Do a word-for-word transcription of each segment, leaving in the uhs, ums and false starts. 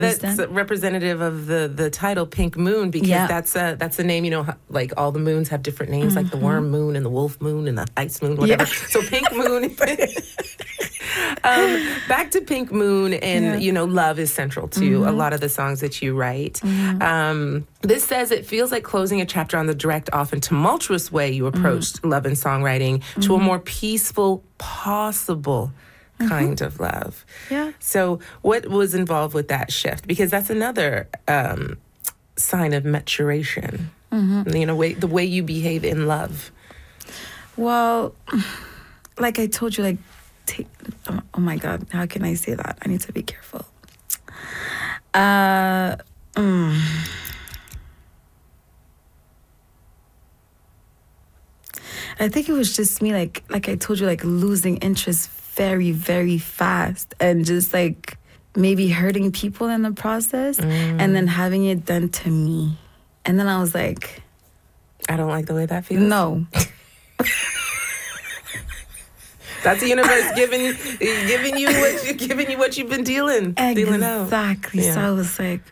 That's representative of the, the title Pink Moon, because yeah. that's a that's a name, you know, like all the moons have different names, mm-hmm. like the worm moon and the wolf moon and the ice moon, whatever. Yeah. So Pink Moon. um, back to Pink Moon, and yeah. you know, love is central to mm-hmm. a lot of the songs that you write. Mm-hmm. Um, this says it feels like closing a chapter on the direct, often tumultuous way you approached mm-hmm. love and songwriting mm-hmm. to a more peaceful, possible kind mm-hmm. of love. Yeah. So what was involved with that shift? Because that's another um, sign of maturation. Mm-hmm. You know, way, the way you behave in love. Well, like I told you, like, take, oh, oh my God, how can I say that? I need to be careful. Uh, mm. I think it was just me, like, like I told you, like losing interest very, very fast, and just like maybe hurting people in the process, mm. and then having it done to me. And then I was like, I don't like the way that feels. No. That's the universe giving giving you what you giving you what you've been dealing exactly. dealing out. Exactly. Yeah. So I was like,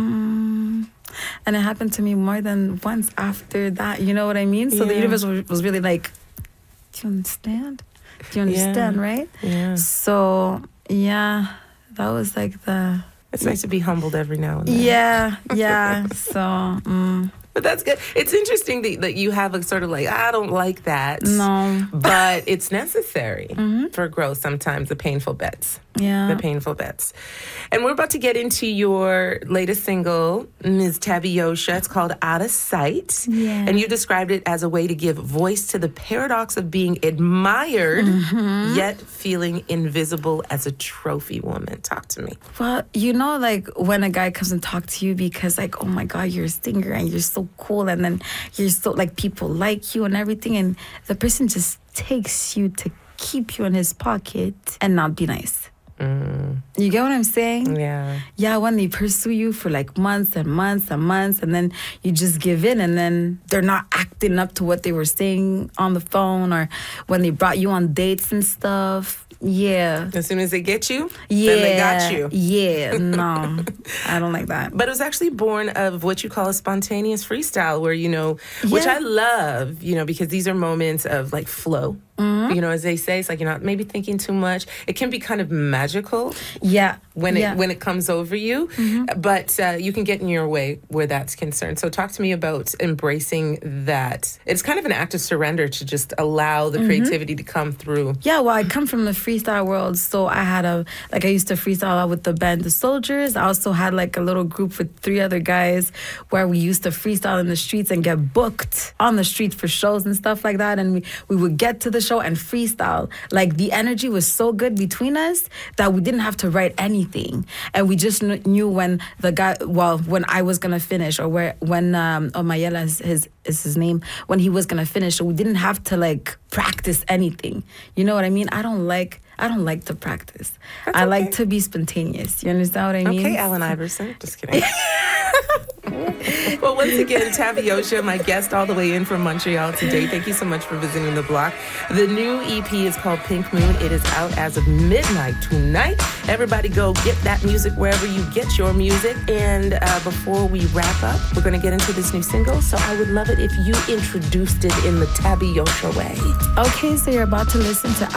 mm. and it happened to me more than once after that. You know what I mean? So yeah. the universe was really like, do you understand? Do you understand, yeah. right? Yeah. So, yeah, that was like the... It's nice to be humbled every now and then. Yeah, yeah. So, mm. But that's good. It's interesting that, that you have a sort of like, I don't like that. No. But it's necessary mm-hmm. for growth sometimes, the painful bits. Yeah. The painful bits. And we're about to get into your latest single, Miz Tabiosha. It's called Out of Sight. Yeah. And you described it as a way to give voice to the paradox of being admired, mm-hmm. yet feeling invisible as a trophy woman. Talk to me. Well, you know, like when a guy comes and talks to you because like, oh my God, you're a singer and you're so cool, and then you're so like people like you and everything, and the person just takes you to keep you in his pocket and not be nice. Mm. You get what I'm saying? Yeah. Yeah, when they pursue you for like months and months and months, and then you just give in, and then they're not acting up to what they were saying on the phone, or when they brought you on dates and stuff. Yeah. As soon as they get you, yeah, then they got you. Yeah, no, I don't like that. But it was actually born of what you call a spontaneous freestyle, where, you know, yeah. which I love, you know, because these are moments of like flow. Mm-hmm. You know, as they say, it's like you're not maybe thinking too much. It can be kind of magical. Yeah. When yeah. it when it comes over you, mm-hmm. but uh, you can get in your way where that's concerned. So talk to me about embracing that. It's kind of an act of surrender to just allow the mm-hmm. creativity to come through. Yeah, well, I come from the freestyle world, so I had a like I used to freestyle out with the band The Soldiers. I also had like a little group with three other guys where we used to freestyle in the streets and get booked on the street for shows and stuff like that. And we we would get to the show and freestyle. Like the energy was so good between us that we didn't have to write anything, and we just kn- knew when the guy, well, when I was gonna finish, or where when um, Omayela is his is his name, when he was gonna finish. So we didn't have to like practice anything. You know what I mean? I don't like. I don't like to practice. That's I okay. like to be spontaneous. You understand what I mean? Okay, Allen Iverson. Just kidding. Well, once again, Tabiosha, my guest all the way in from Montreal today. Thank you so much for visiting the block. The new E P is called Pink Moon. It is out as of midnight tonight. Everybody go get that music wherever you get your music. And uh, before we wrap up, we're going to get into this new single. So I would love it if you introduced it in the Tabiosha way. Okay, so you're about to listen to